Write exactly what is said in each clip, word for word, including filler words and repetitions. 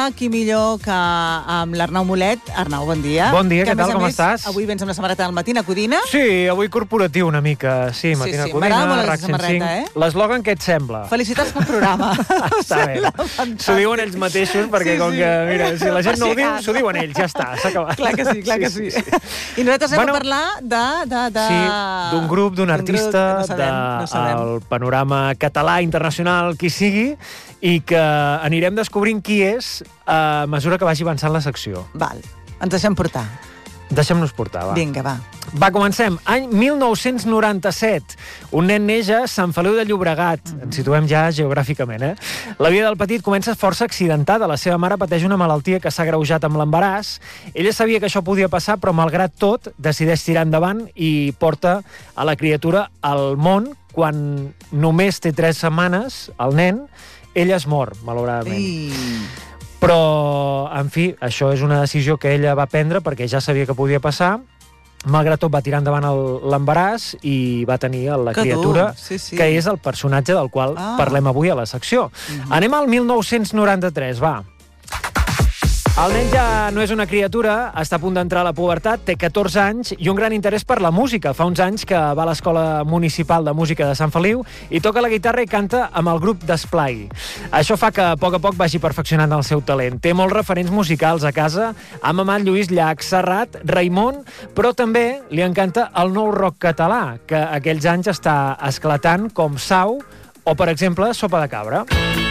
qui millor que amb l'Arnau Molet. Arnau, bon dia. Bon dia, que, què tal, com més, estàs? Avui vens amb la samarreta del Matina Codina. Sí, avui corporatiu una mica. Sí, Matina sí, sí. Codina, M'agrada molt RAC aquesta cent cinc. samarreta, eh? L'eslògan què et sembla? Felicitats pel programa. Està bé. S'ho diuen ells mateixos, perquè Sí, com sí. que, mira, si la gent Per no ho si diu, cas. s'ho diuen ells, ja està, s'ha acabat. Clar que sí, clar que sí. I nosaltres hem Bueno, de parlar de... de, de... Sí, d'un grup, d'un artista, no sabem, no sabem. del panorama català, internacional, qui sigui, i que anirem descobrint qui és a mesura que vagi avançant la secció. Val, ens deixem portar. Deixem-nos portar, va. Vinga, va. Va, comencem. Any mil nou-cents noranta-set. Un nen neix a Sant Feliu de Llobregat. Mm-hmm. Ens situem ja geogràficament, eh? La vida del petit comença força accidentada. La seva mare pateix una malaltia que s'ha agreujat amb l'embaràs. Ella sabia que això podia passar, però malgrat tot decideix tirar endavant i porta a la criatura al món quan només té tres setmanes, el nen, ella es mor, malauradament. I... Però, en fi, això és una decisió que ella va prendre perquè ja sabia que podia passar. Malgrat tot, va tirar endavant el- l'embaràs i va tenir la Que dur, criatura, sí, sí. que és el personatge del qual Ah. parlem avui a la secció. Mhm. Anem al mil nou-cents noranta-tres, va. El nen ja no és una criatura, està a punt d'entrar a la pubertat, té catorze anys i un gran interès per la música. Fa uns anys que va a l'Escola Municipal de Música de Sant Feliu i toca la guitarra i canta amb el grup d'Esplai. Això fa que a poc a poc vagi perfeccionant el seu talent. Té molts referents musicals a casa, ha mamat Lluís Llach, Serrat, Raimon, però també li encanta el nou rock català, que aquells anys està esclatant com Sau o, per exemple, Sopa de Cabra.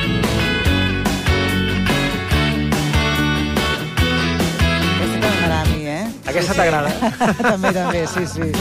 Aquesta t'agradarà a mi, eh? Aquesta t'agrada? També, també, sí, sí.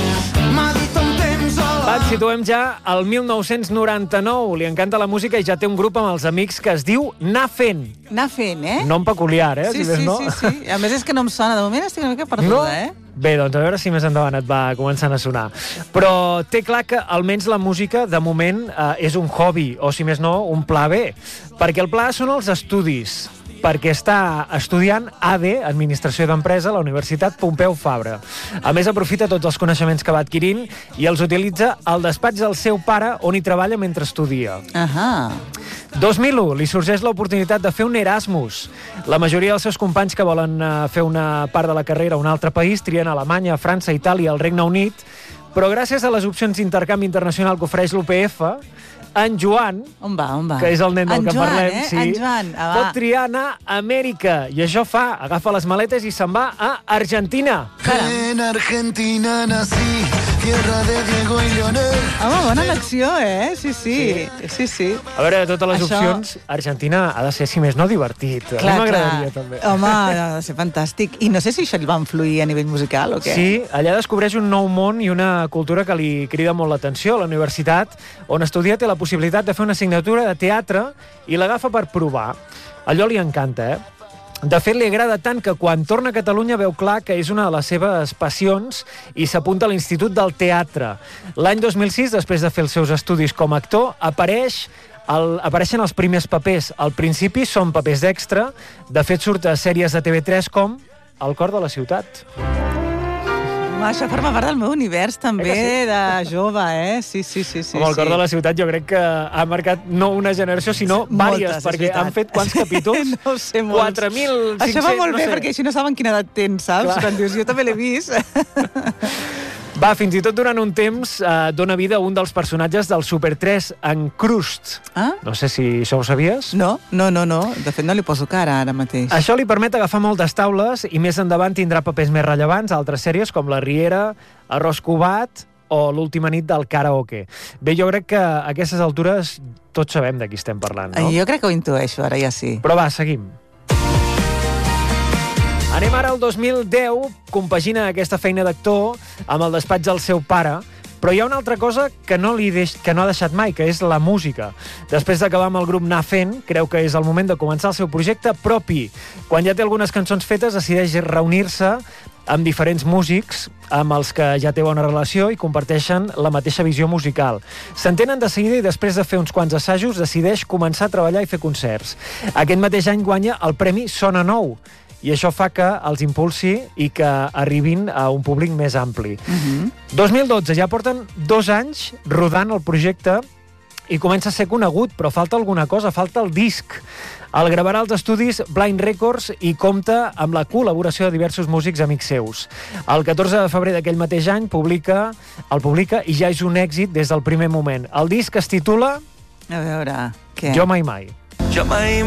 Va, ens situem ja al mil nou-cents noranta-nou. Li encanta la música i ja té un grup amb els amics que es diu Anar Fent. Anar fent, eh? Nom peculiar, eh? Sí, si més sí, no. sí, sí. A més és que no em sona. De moment estic una mica perduda, No? eh? Bé, doncs a veure si més endavant et va començant a sonar. Però té clar que almenys la música, de moment, eh, és un hobby, o si més no, un pla B. Perquè el pla són els estudis, perquè està estudiant A D, Administració d'Empresa, a la Universitat Pompeu Fabra. A més, aprofita tots els coneixements que va adquirint i els utilitza al despatx del seu pare, on hi treballa mentre estudia. Ahà. dos mil u li sorgeix l'oportunitat de fer un Erasmus. La majoria dels seus companys que volen eh, fer una part de la carrera a un altre país trien Alemanya, França, Itàlia, el Regne Unit, però gràcies a les opcions d'intercanvi internacional que ofereix l'U P F, en Joan, On va, on va? que és el nen del en que Joan, parlem, eh? sí, En Joan, ah, va. pot triar anar a Amèrica. I això fa, agafa les maletes i se'n va a Argentina. En Argentina nací, tierra de Diego y Leonel. Home, bona elecció, eh? Sí, sí. Sí, sí. A veure, de totes les Això- opcions, Argentina ha de ser, si més no, divertit. a mi m'agradaria, també. Home, ha de ser fantàstic. I no sé si això li va influir a nivell musical o què. Sí, allà descobreix un nou món i una cultura que li crida molt l'atenció. A la universitat, on estudia, té la possibilitat de fer una assignatura de teatre i l'agafa per provar. Allò li encanta, eh? De fet, li agrada tant que quan torna a Catalunya veu clar que és una de les seves passions i s'apunta a l'Institut del Teatre. L'any dos mil sis, després de fer els seus estudis com a actor, apareix el, apareixen els primers papers. Al principi són papers d'extra. De fet, surt a sèries de T V tres com El cor de la ciutat. Home, això forma part del meu univers, també, Eh que sí? de jove, eh? Sí, sí, sí. sí Amb el cor sí. de la ciutat jo crec que ha marcat no una generació, sinó Moltes, vàries, és perquè veritat. han fet quants capítols? No ho sé, molts. quatre mil cinc cents, Això va molt no bé, sé. perquè així no saben quina edat tens, saps? Clar. Quan dius, jo també l'he vist. Va, fins i tot durant un temps eh, dona vida a un dels personatges del Super tres, en Crust. Ah? No sé si això ho sabies. No, no, no, no. De fet, no li poso cara ara mateix. Això li permet agafar moltes taules i més endavant tindrà papers més rellevants a altres sèries com La Riera, Arròs Covat o L'última nit del karaoke. Bé, jo crec que a aquestes altures tots sabem de qui estem parlant, no? Jo crec que ho intueixo, ara ja sí. Però va, seguim. Anem ara al dos mil deu, compagina aquesta feina d'actor amb el despatx del seu pare, però hi ha una altra cosa que no, li deix, que no ha deixat mai, que és la música. Després d'acabar amb el grup Anar Fent, creu que és el moment de començar el seu projecte propi. Quan ja té algunes cançons fetes, decideix reunir-se amb diferents músics amb els que ja té bona relació i comparteixen la mateixa visió musical. S'entenen de seguida i després de fer uns quants assajos decideix començar a treballar i fer concerts. Aquest mateix any guanya el Premi Sona Nou i això fa que els impulsi i que arribin a un públic més ampli. Uh-huh. dos mil dotze, ja porten dos anys rodant el projecte i comença a ser conegut, però falta alguna cosa, falta el disc. El gravarà als estudis Blind Records i compta amb la col·laboració de diversos músics amics seus. El catorze de febrer d'aquell mateix any publica, el publica i ja és un èxit des del primer moment. El disc es titula... A veure, què? Jo mai mai. Jo mai